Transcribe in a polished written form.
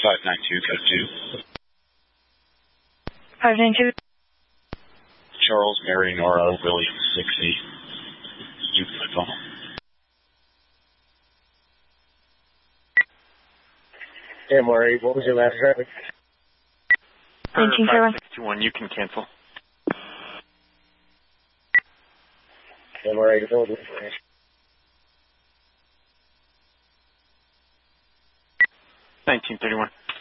592, code 2. 592. Charles, Mary, Nora, William, 60. You can phone. 10-8, what was your last traffic? 5621, you can cancel. 10-8, available information. 1931.